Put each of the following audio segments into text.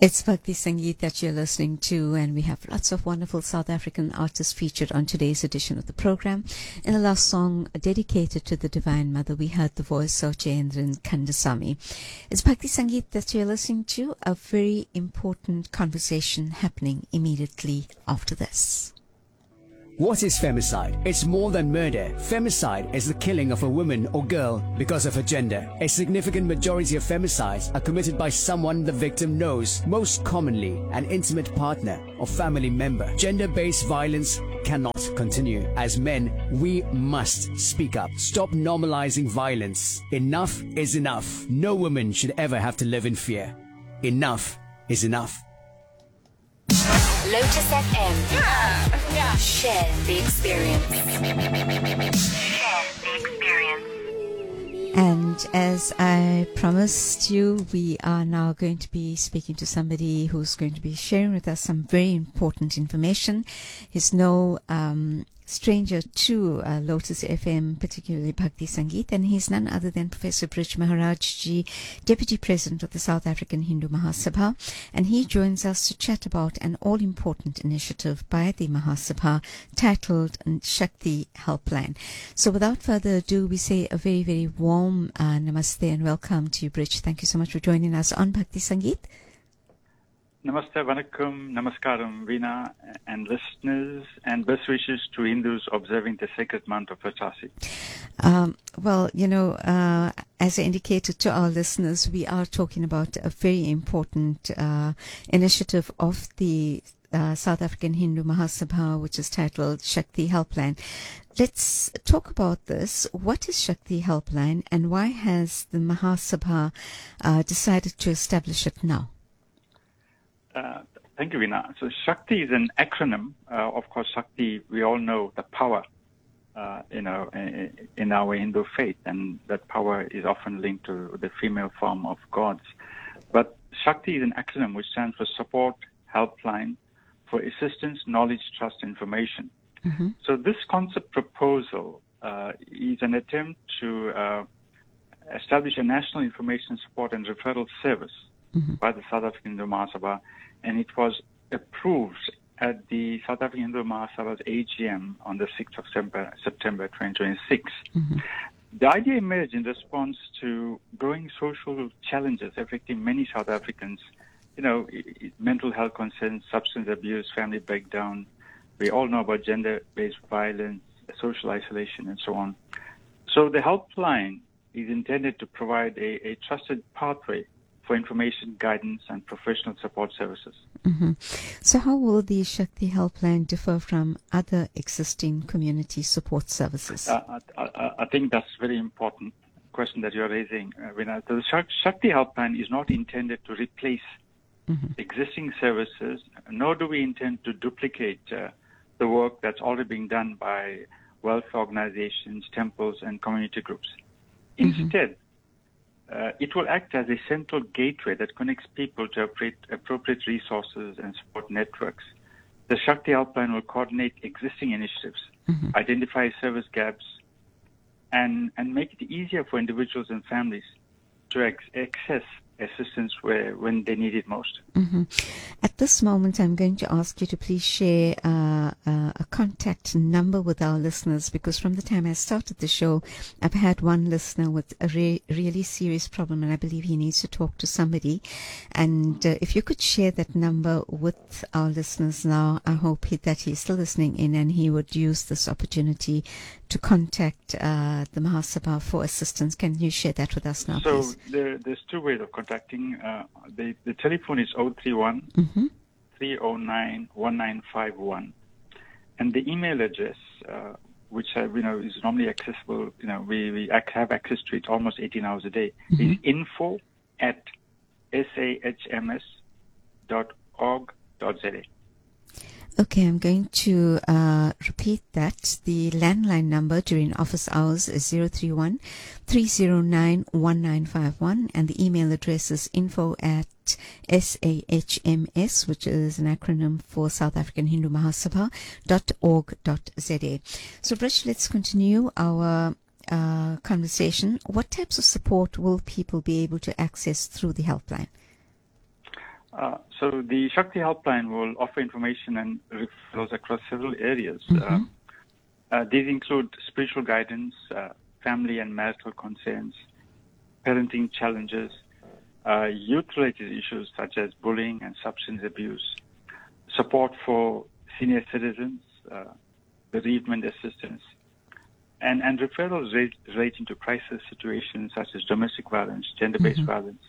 It's Bhakti Sangeet that you're listening to, and we have lots of wonderful South African artists featured on today's edition of the program. In the last song dedicated to the Divine Mother, we heard the voice of Jayendran Kandasamy. It's Bhakti Sangeet that you're listening to, a very important conversation happening immediately after this. What is femicide? It's more than murder. Femicide is the killing of a woman or girl because of her gender. A significant majority of femicides are committed by someone the victim knows, most commonly an intimate partner or family member. Gender-based violence cannot continue. As men, we must speak up. Stop normalizing violence. Enough is enough. No woman should ever have to live in fear. Enough is enough. Lotus FM. Yeah. Share the experience. Share the experience. And as I promised you, we are now going to be speaking to somebody who's going to be sharing with us some very important information. He's no stranger to Lotus FM, particularly Bhakti Sangeet, and he's none other than Professor Brij Maharajji, Deputy President of the South African Hindu Mahasabha, and he joins us to chat about an all-important initiative by the Mahasabha titled Shakti Helpline. So without further ado, we say a very, very warm namaste and welcome to you, Brij. Thank you so much for joining us on Bhakti Sangeet. Namaste, Vanakkam, Namaskaram, Veena, and listeners, and best wishes to Hindus observing the sacred month of Vaisakhi. Well, as I indicated to our listeners, we are talking about a very important initiative of the South African Hindu Mahasabha, which is titled Shakti Helpline. Let's talk about this. What is Shakti Helpline, and why has the Mahasabha decided to establish it now? Thank you, Veena. So Shakti is an acronym. Of course, Shakti, we all know the power, in our Hindu faith, and that power is often linked to the female form of gods. But Shakti is an acronym which stands for Support, Helpline, for Assistance, Knowledge, Trust, Information. Mm-hmm. So this concept proposal is an attempt to establish a national information support and referral service by the South African Hindu Mahasabha, and it was approved at the South African Hindu Mahasabha's AGM on the 6th of September 2026. Mm-hmm. The idea emerged in response to growing social challenges affecting many South Africans, mental health concerns, substance abuse, family breakdown. We all know about gender-based violence, social isolation, and so on. So the helpline is intended to provide a trusted pathway for information, guidance, and professional support services. Mm-hmm. So how will the Shakti Helpline differ from other existing community support services? I think that's a very important question that you're raising, Veena. The Shakti Helpline is not intended to replace existing services, nor do we intend to duplicate the work that's already being done by welfare organizations, temples, and community groups. Instead, it will act as a central gateway that connects people to appropriate resources and support networks. The Shakti Helpline will coordinate existing initiatives, identify service gaps, and make it easier for individuals and families to access assistance when they need it most. Mm-hmm. At this moment, I'm going to ask you to please share a contact number with our listeners, because from the time I started the show, I've had one listener with a really serious problem, and I believe he needs to talk to somebody. And if you could share that number with our listeners now, I hope that he's still listening in and he would use this opportunity to contact the Mahasabha for assistance. Can you share that with us now, please? So there's two ways of contacting. The telephone is 031 309 1951, and the email address, which is normally accessible. We have access to it almost 18 hours a day. Is info@sahms.org.za. Okay, I'm going to repeat that. The landline number during office hours is 031 309 1951, and the email address is info@SAHMS, which is an acronym for South African Hindu Mahasabha.org.za. So, Brij, let's continue our conversation. What types of support will people be able to access through the helpline? So the Shakti Helpline will offer information and referrals across several areas. These include spiritual guidance, family and marital concerns, parenting challenges, youth-related issues such as bullying and substance abuse, support for senior citizens, bereavement assistance, and referrals relating to crisis situations such as domestic violence, gender-based violence,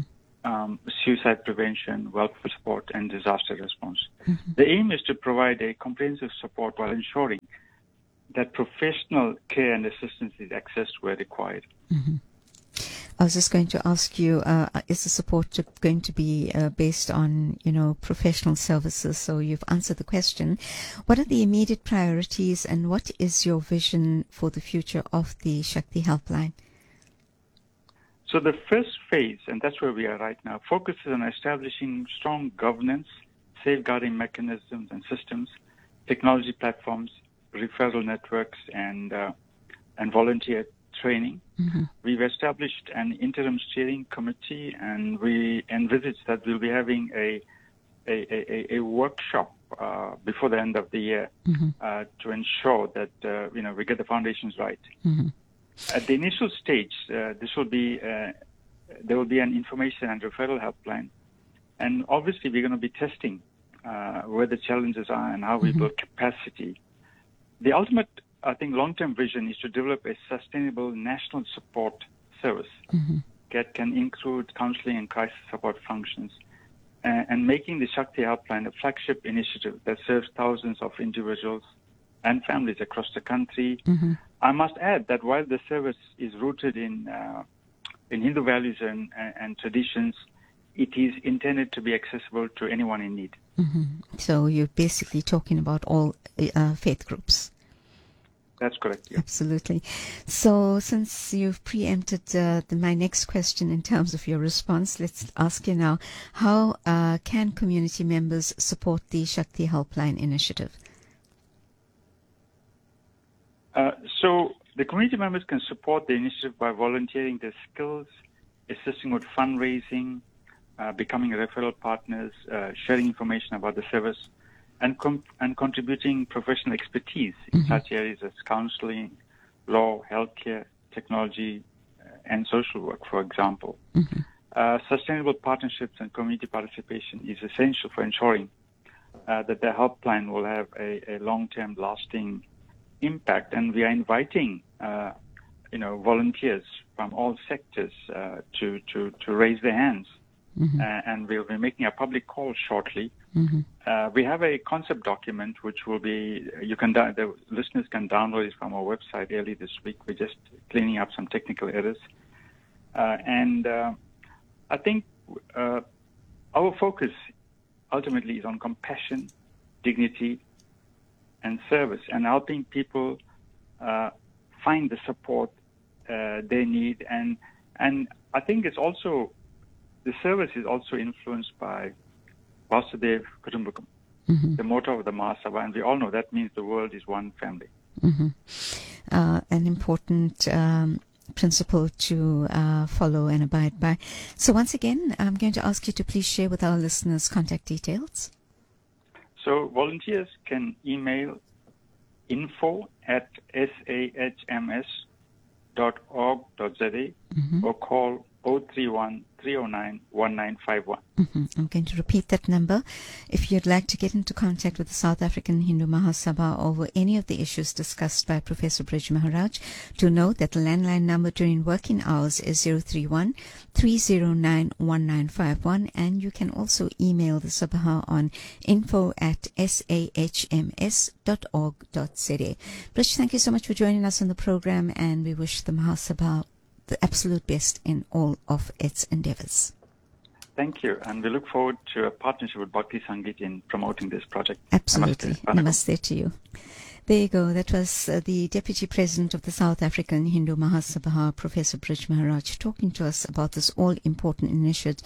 suicide prevention, welfare support, and disaster response. The aim is to provide a comprehensive support while ensuring that professional care and assistance is accessed where required. I was just going to ask you, is the support going to be based on, professional services? So you've answered the question. What are the immediate priorities and what is your vision for the future of the Shakti Helpline? So the first phase, and that's where we are right now, focuses on establishing strong governance, safeguarding mechanisms and systems, technology platforms, referral networks, and volunteer training. We've established an interim steering committee, and we envisage that we'll be having a workshop before the end of the year to ensure that we get the foundations right. At the initial stage, there will be an information and referral helpline, and obviously we're going to be testing where the challenges are and how we build capacity. The ultimate, I think, long-term vision is to develop a sustainable national support service that can include counseling and crisis support functions, and making the Shakti Helpline a flagship initiative that serves thousands of individuals and families across the country. I must add that while the service is rooted in Hindu values and traditions, it is intended to be accessible to anyone in need. So you're basically talking about all faith groups. That's correct. Yeah. Absolutely. So since you've preempted my next question in terms of your response, let's ask you now, how can community members support the Shakti Helpline initiative? So the community members can support the initiative by volunteering their skills, assisting with fundraising, becoming referral partners, sharing information about the service, and contributing professional expertise in such areas as counseling, law, healthcare, technology, and social work, for example. Sustainable partnerships and community participation is essential for ensuring that the helpline will have a long-term, lasting impact. And we are inviting, volunteers from all sectors to raise their hands. And we'll be making a public call shortly. We have a concept document which will be, the listeners can download it from our website early this week. We're just cleaning up some technical errors. And I think our focus ultimately is on compassion, dignity, and service, and helping people find the support they need. And I think it's also, the service is also influenced by Vasudev Kutumbakam, the motto of the Mahasabha, and we all know that means the world is one family. An important principle to follow and abide by. So once again, I'm going to ask you to please share with our listeners contact details. So volunteers can email info@sahms.org.za or call 031-309-1951. I'm going to repeat that number. If you'd like to get into contact with the South African Hindu Mahasabha over any of the issues discussed by Professor Brij Maharaj, to note that the landline number during working hours is 031-309-1951, and you can also email the Sabha on info@sahms.org.za. Brij, thank you so much for joining us on the program, and we wish the Mahasabha the absolute best in all of its endeavors. Thank you, and we look forward to a partnership with Bhakti Sangeet in promoting this project. Absolutely. Namaste to you. There you go. That was the Deputy President of the South African Hindu Mahasabha, Professor Brij Maharaj, talking to us about this all-important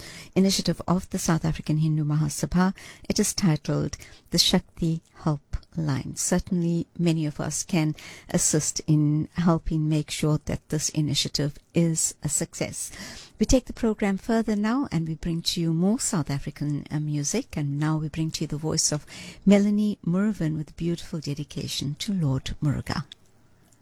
initiative of the South African Hindu Mahasabha. It is titled the Shakti Helpline. line. Certainly, many of us can assist in helping make sure that this initiative is a success. We take the program further now, and we bring to you more South African music. And now we bring to you the voice of Melanie Mervin with a beautiful dedication to Lord Muruga.